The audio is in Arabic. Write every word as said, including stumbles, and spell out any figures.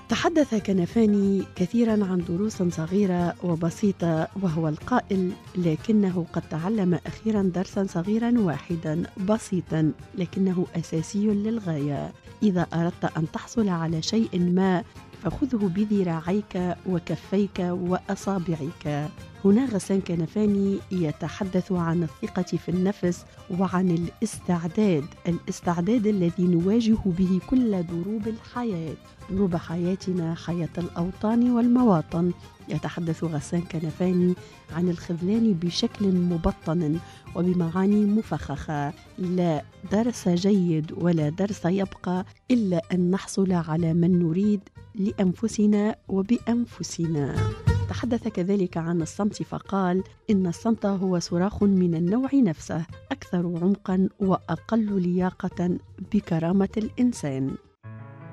تحدث كنفاني كثيرا عن دروس صغيرة وبسيطة، وهو القائل: لكنه قد تعلم أخيرا درسا صغيرا واحدا بسيطا لكنه أساسي للغاية. إذا أردت أن تحصل على شيء ما فخذه بذراعيك وكفيك وأصابعك. هنا غسان كنفاني يتحدث عن الثقة في النفس وعن الاستعداد الاستعداد الذي نواجه به كل دروب الحياة، دروب حياتنا، حياة الأوطان والمواطن. يتحدث غسان كنفاني عن الخذلان بشكل مبطن وبمعاني مفخخة. لا درس جيد ولا درس يبقى إلا أن نحصل على من نريد لأنفسنا وبأنفسنا. تحدث كذلك عن الصمت فقال: إن الصمت هو صراخ من النوع نفسه، أكثر عمقا وأقل لياقة بكرامة الإنسان.